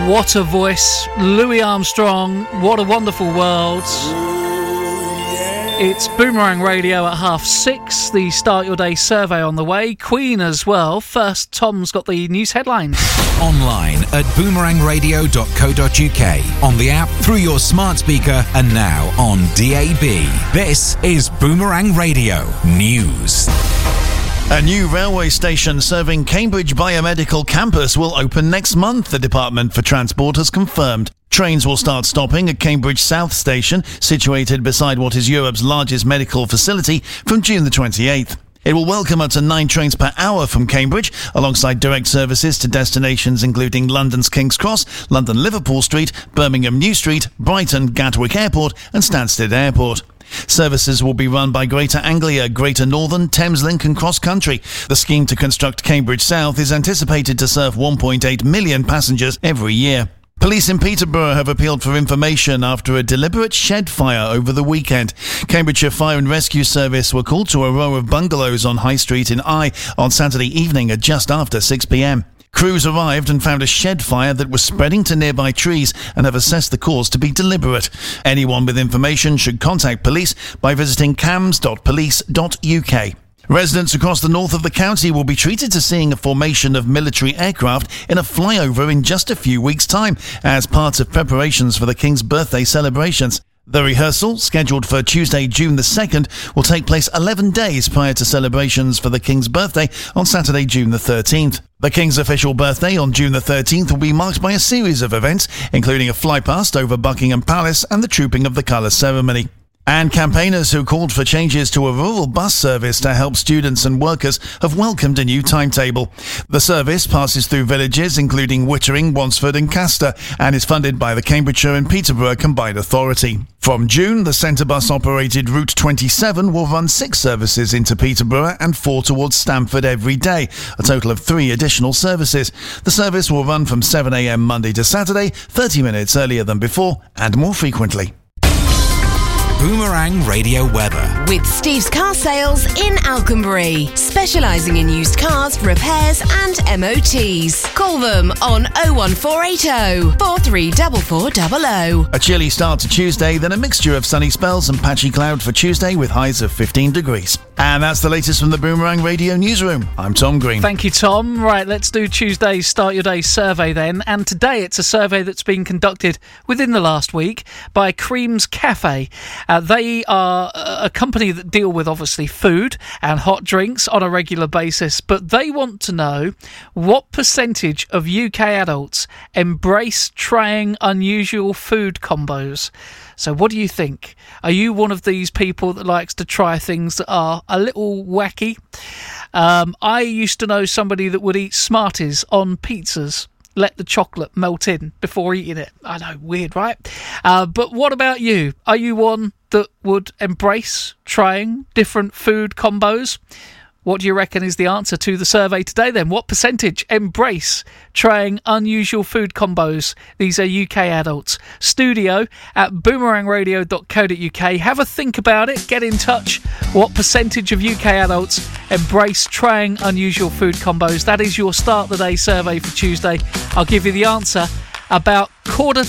What a voice. Louis Armstrong, what a wonderful world. It's Boomerang Radio at 6:30. The Start Your Day survey on the way. Queen as well. First, Tom's got the news headlines. Online at boomerangradio.co.uk, on the app, through your smart speaker, and now on DAB. This is Boomerang Radio News. A new railway station serving Cambridge Biomedical Campus will open next month, the Department for Transport has confirmed. Trains will start stopping at Cambridge South Station, situated beside what is Europe's largest medical facility, from June the 28th. It will welcome up to 9 trains per hour from Cambridge, alongside direct services to destinations including London's King's Cross, London Liverpool Street, Birmingham New Street, Brighton Gatwick Airport and Stansted Airport. Services will be run by Greater Anglia, Greater Northern, Thameslink and Cross Country. The scheme to construct Cambridge South is anticipated to serve 1.8 million passengers every year. Police in Peterborough have appealed for information after a deliberate shed fire over the weekend. Cambridgeshire Fire and Rescue Service were called to a row of bungalows on High Street in Eye on Saturday evening at just after 6 p.m. Crews arrived and found a shed fire that was spreading to nearby trees and have assessed the cause to be deliberate. Anyone with information should contact police by visiting cams.police.uk. Residents across the north of the county will be treated to seeing a formation of military aircraft in a flyover in just a few weeks' time as part of preparations for the King's birthday celebrations. The rehearsal, scheduled for Tuesday, June the 2nd, will take place 11 days prior to celebrations for the King's birthday on Saturday, June the 13th. The King's official birthday on June the 13th will be marked by a series of events, including a flypast over Buckingham Palace and the Trooping of the Colour ceremony. And campaigners who called for changes to a rural bus service to help students and workers have welcomed a new timetable. The service passes through villages including Wittering, Wansford and Castor and is funded by the Cambridgeshire and Peterborough Combined Authority. From June, the Centre Bus-operated Route 27 will run 6 services into Peterborough and 4 towards Stamford every day, a total of 3 additional services. The service will run from 7 a.m. Monday to Saturday, 30 minutes earlier than before and more frequently. Boomerang Radio weather. With Steve's Car Sales in Alconbury, specialising in used cars, repairs and MOTs. Call them on 01480 434400. A chilly start to Tuesday, then a mixture of sunny spells and patchy cloud for Tuesday with highs of 15 degrees. And that's the latest from the Boomerang Radio Newsroom. I'm Tom Green. Thank you, Tom. Right, let's do Tuesday's Start Your Day survey then. And today it's a survey that's been conducted within the last week by Creams Cafe. They are a company that deal with, obviously, food and hot drinks on a regular basis, but they want to know what percentage of UK adults embrace trying unusual food combos. So what do you think? Are you one of these people that likes to try things that are a little wacky? I used to know somebody that would eat Smarties on pizzas. Let the chocolate melt in before eating it. I know, weird, right? But what about you? Are you one that would embrace trying different food combos? What do you reckon is the answer to the survey today then? What percentage embrace trying unusual food combos? These are UK adults. Studio at boomerangradio.co.uk. Have a think about it. Get in touch. What percentage of UK adults embrace trying unusual food combos? That is your Start the Day survey for Tuesday. I'll give you the answer about 10:15.